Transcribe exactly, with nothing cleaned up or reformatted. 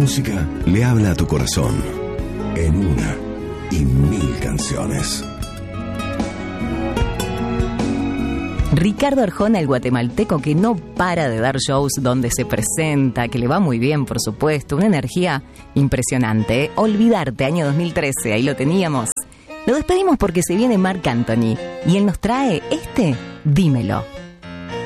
música le habla a tu corazón en una y mil canciones. Ricardo Arjona, el guatemalteco que no para de dar shows donde se presenta, que le va muy bien, por supuesto, una energía impresionante. ¿eh? Olvidarte, año dos mil trece, ahí lo teníamos. Lo despedimos porque se viene Marc Anthony y él nos trae este Dímelo.